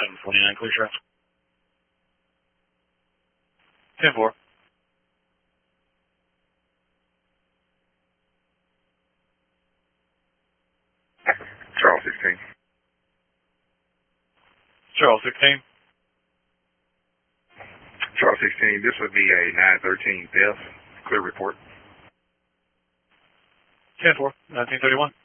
749, clear shot. 10-4. Charles 16. Charles 16. Charles 16, this would be a 913 death. Clear report. 10-4, 1931.